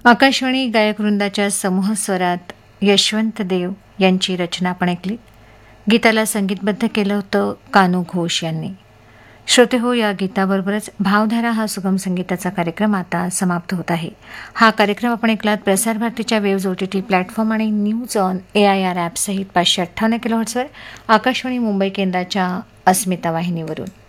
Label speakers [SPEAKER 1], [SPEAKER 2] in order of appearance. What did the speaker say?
[SPEAKER 1] आकाशवाणी गायक वृंदाच्या समूह स्वरात यशवंत देव यांची रचना आपण ऐकली. गीताला संगीतबद्ध केलं होतं कानू घोष यांनी. श्रोते हो, या गीताबरोबरच भावधारा हा सुगम संगीताचा कार्यक्रम आता समाप्त होत आहे. हा कार्यक्रम आपण ऐकलात प्रसार भारतीच्या वेव्ज OTT प्लॅटफॉर्म आणि न्यूज ऑन AIR ॲप सहित 558 kHz वर आकाशवाणी मुंबई केंद्राच्या अस्मिता वाहिनीवरून.